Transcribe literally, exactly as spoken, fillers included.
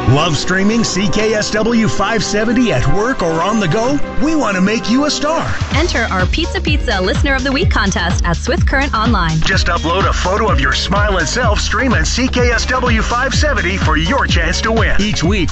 Love streaming C K S W five seventy at work or on the go? We want to make you a star. Enter our Pizza Pizza Listener of the Week contest at Swift Current Online. Just upload a photo of your smiling self streaming C K S W five seventy for your chance to win. Each week,